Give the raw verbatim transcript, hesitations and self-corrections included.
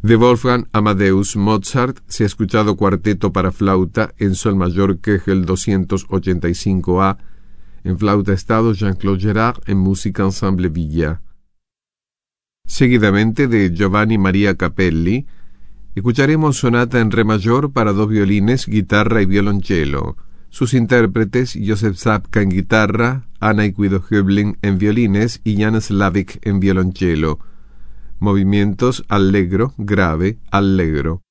De Wolfgang Amadeus Mozart se ha escuchado cuarteto para flauta en sol mayor Köchel doscientos ochenta y cinco A, en flauta estado Jean-Claude Gerard, en música ensemble Villa. Seguidamente, de Giovanni Maria Capelli, escucharemos sonata en re mayor para dos violines, guitarra y violonchelo. Sus intérpretes: Josef Zapka en guitarra, Anna y Guido Höbling en violines y Jan Slavik en violonchelo. Movimientos allegro, grave, allegro.